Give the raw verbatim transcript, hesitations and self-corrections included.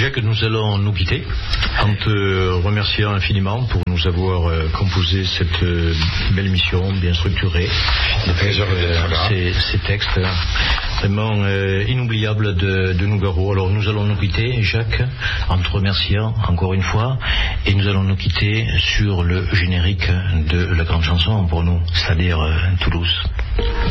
Jacques, nous allons nous quitter en te remerciant infiniment pour nous avoir euh, composé cette euh, belle mission bien structurée. Très heureux d'être là. Ces, ces textes vraiment euh, inoubliables de, de Nougaro. Alors nous allons nous quitter, Jacques, en te remerciant encore une fois, et nous allons nous quitter sur le générique de la grande chanson pour nous, c'est-à-dire euh, Toulouse.